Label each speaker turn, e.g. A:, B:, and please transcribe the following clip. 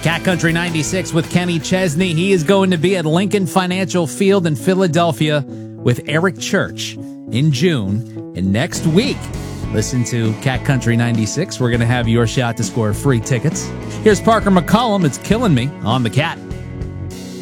A: Cat Country 96 with Kenny Chesney. He is going to be at Lincoln Financial Field in Philadelphia with Eric Church in June. And next week, listen to Cat Country 96. We're going to have your shot to score free tickets. Here's Parker McCollum. It's Killing Me on the Cat.